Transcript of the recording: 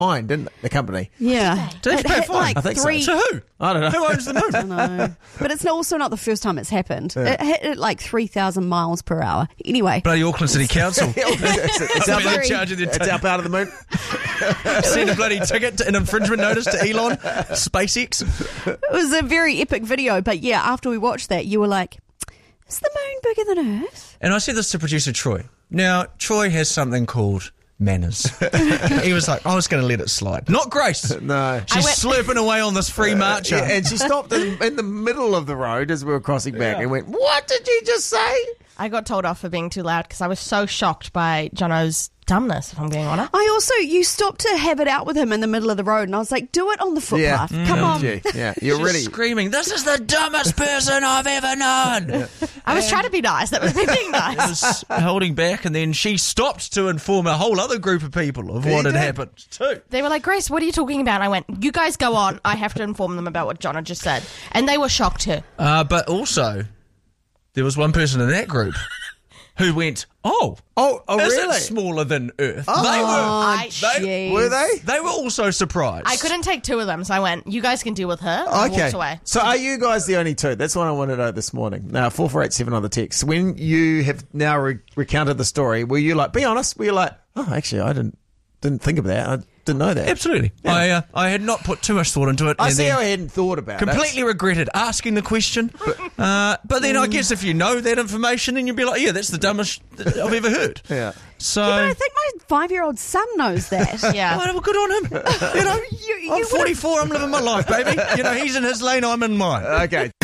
fine, didn't the company? Yeah. Did It they pay a hit fine? like I think so. three. To who? I don't know. Who owns the moon? I know. But it's also not the first time it's happened. It hit at like 3,000 miles per hour. Anyway. Bloody Auckland City Council. It's I've been up, in charge of the it's up out of the moon. send a bloody ticket, an infringement notice to Elon, SpaceX. It was a very epic video. But yeah, after we watched that, you were like, is the moon bigger than Earth? And I said this to producer Troy. Now, Troy has something called manners. He was like, I was going to let it slide. Not Grace. No. She's slurping away on this free marcher. Yeah, and she stopped in the middle of the road as we were crossing back and went, "What did you just say?" I got told off for being too loud because I was so shocked by Jono's dumbness, if I'm being honest. You stopped to have it out with him in the middle of the road, and I was like, do it on the footpath. Come on. Yeah, you're She's really screaming, this is the dumbest person I've ever known. I was trying to be nice. That was me being I nice. was holding back, and then she stopped to inform a whole other group of people of what had happened too. They were like, Grace, what are you talking about? And I went, you guys go on. I have to inform them about what Jono just said. And they were shocked too. But also, there was one person in that group who went, oh, is really? it smaller than Earth? Were they? They were also surprised. I couldn't take two of them, so I went, you guys can deal with her. And walked away. So are you guys the only two? That's what I wanted to know this morning. Now, 4487 on the text. When you have now recounted the story, were you like, be honest, were you like, oh, actually, I didn't think of that. I didn't know that. Absolutely. Yeah. I had not put too much thought into it. I and see then how I hadn't thought about completely regretted asking the question. But then I guess if you know that information, then you'd be like, yeah, that's the dumbest that I've ever heard. Yeah. So, But I think my 5-year-old son knows that. Yeah. well, good on him. I'm 44, I'm living my life, baby. He's in his lane, I'm in mine. Okay.